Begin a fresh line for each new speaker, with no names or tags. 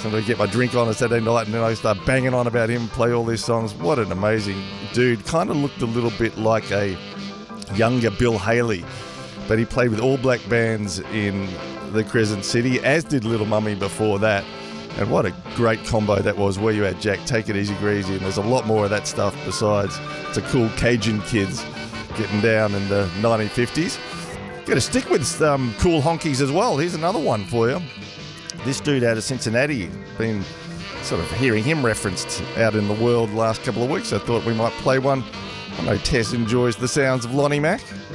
So I'm going to get my drink on a Saturday night, and then I start banging on about him, play all these songs. What an amazing dude. Kind of looked a little bit like a younger Bill Haley, but he played with all black bands in the Crescent City, as did Little Mummy before that. And what a great combo that was, where you had Jack Take It Easy Greasy, and there's a lot more of that stuff besides. It's a cool Cajun kids getting down in the 1950s. Got to stick with cool honkies as well. Here's another one for you. This dude out of Cincinnati, been sort of hearing him referenced out in the world the last couple of weeks. I thought we might play one. I know Tess enjoys the sounds of Lonnie Mac.